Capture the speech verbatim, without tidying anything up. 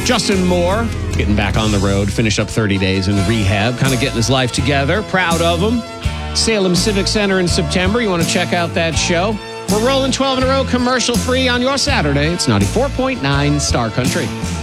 Justin Moore, getting back on the road, finished up thirty days in rehab, kind of getting his life together. Proud of him. Salem Civic Center in September. You want to check out that show? We're rolling twelve in a row commercial free on your Saturday. It's ninety-four point nine Star Country.